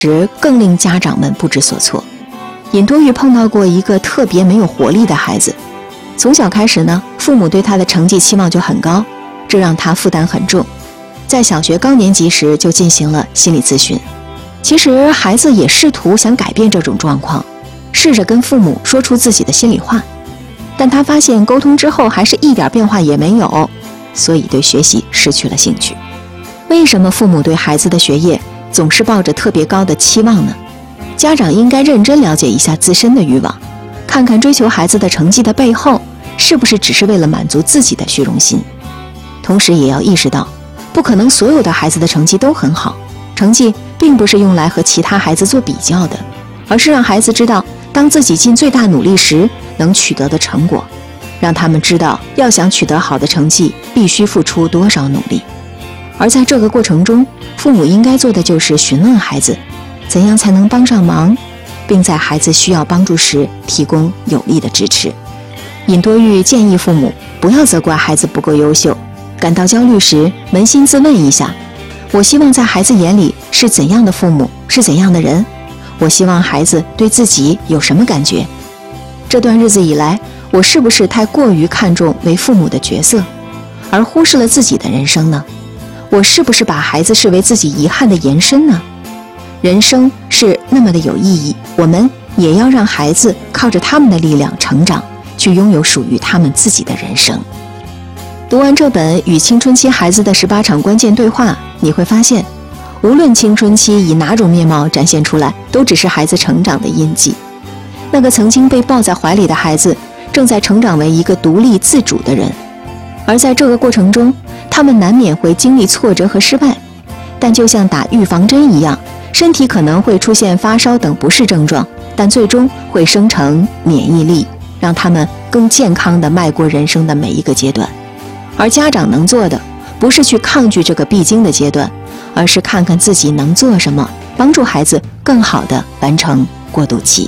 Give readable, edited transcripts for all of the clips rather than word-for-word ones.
时更令家长们不知所措。尹多玉碰到过一个特别没有活力的孩子，从小开始呢，父母对他的成绩期望就很高，这让他负担很重。在小学高年级时就进行了心理咨询。其实孩子也试图想改变这种状况，试着跟父母说出自己的心里话，但他发现沟通之后还是一点变化也没有，所以对学习失去了兴趣。为什么父母对孩子的学业总是抱着特别高的期望呢？家长应该认真了解一下自身的欲望，看看追求孩子的成绩的背后是不是只是为了满足自己的虚荣心。同时也要意识到，不可能所有的孩子的成绩都很好，成绩并不是用来和其他孩子做比较的，而是让孩子知道当自己尽最大努力时能取得的成果，让他们知道要想取得好的成绩必须付出多少努力。而在这个过程中，父母应该做的就是询问孩子怎样才能帮上忙，并在孩子需要帮助时提供有力的支持。尹多玉建议父母不要责怪孩子不够优秀，感到焦虑时扪心自问一下，我希望在孩子眼里是怎样的父母，是怎样的人？我希望孩子对自己有什么感觉？这段日子以来，我是不是太过于看重为父母的角色，而忽视了自己的人生呢？我是不是把孩子视为自己遗憾的延伸呢？人生是那么的有意义，我们也要让孩子靠着他们的力量成长，去拥有属于他们自己的人生。读完这本《与青春期孩子的18场关键对话》，你会发现，无论青春期以哪种面貌展现出来，都只是孩子成长的印记。那个曾经被抱在怀里的孩子，正在成长为一个独立自主的人。而在这个过程中，他们难免会经历挫折和失败，但就像打预防针一样，身体可能会出现发烧等不适症状，但最终会生成免疫力，让他们更健康地迈过人生的每一个阶段。而家长能做的，不是去抗拒这个必经的阶段，而是看看自己能做什么，帮助孩子更好地完成过渡期。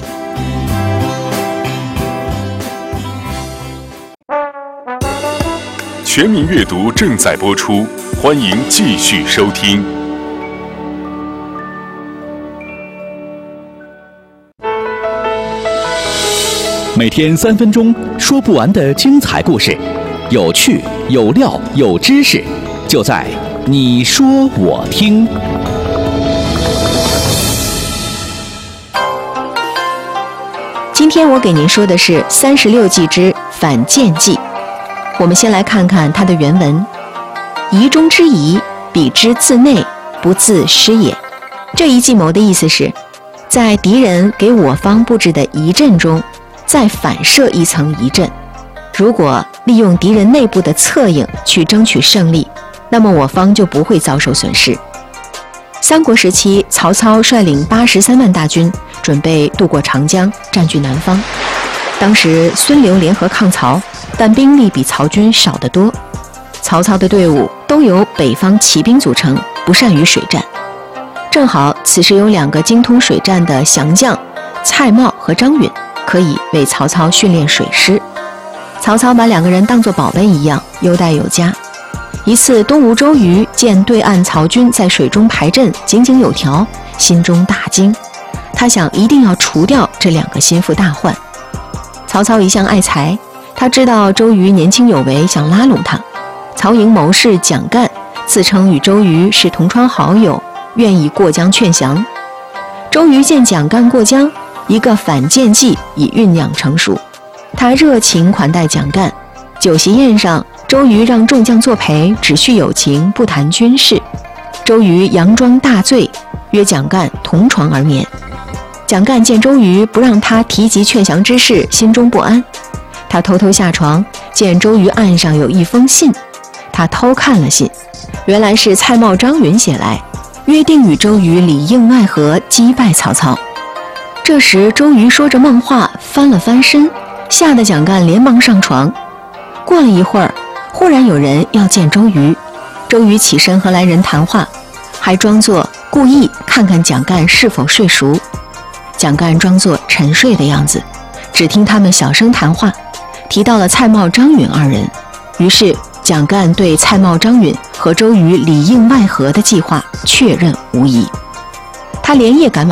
全民阅读正在播出，欢迎继续收听。 每天3分钟，说不完的精彩故事，有趣、有料、有知识，就在你说我听。 今天我给您说的是36计之反间计。我们先来看看它的原文：疑中之疑，彼之自内，不自失也。这一计谋的意思是，在敌人给我方布置的疑阵中，再反射一层疑阵。如果利用敌人内部的策应去争取胜利，那么我方就不会遭受损失。三国时期，曹操率领83万大军，准备渡过长江，占据南方。当时孙刘联合抗曹，但兵力比曹军少得多。曹操的队伍都由北方骑兵组成，不善于水战。正好此时有2个精通水战的降将，蔡瑁和张允，可以为曹操训练水师。曹操把2个人当作宝贝一样，优待有加。一次，东吴周瑜见对岸曹军在水中排阵，井井有条，心中大惊。他想一定要除掉这2个心腹大患。曹操一向爱才，他知道周瑜年轻有为，想拉拢他。曹营谋士蒋干自称与周瑜是同窗好友，愿意过江劝降。周瑜见蒋干过江，一个反间计已酝酿成熟。他热情款待蒋干，酒席宴上，周瑜让众将作陪，只叙友情，不谈军事。周瑜佯装大醉，约蒋干同床而眠。蒋干见周瑜不让他提及劝降之事，心中不安。他偷偷下床，见周瑜案上有一封信，他偷看了信，原来是蔡瑁、张允写来，约定与周瑜里应外合，击败曹操。这时周瑜说着梦话，翻了翻身，吓得蒋干连忙上床。过了一会儿，忽然有人要见周瑜，周瑜起身和来人谈话，还装作故意看看蒋干是否睡熟。蒋干装作沉睡的样子，只听他们小声谈话，提到了蔡瑁、张允2人。于是蒋干对蔡瑁、张允和周瑜里应外合的计划确认无疑。 他连夜赶往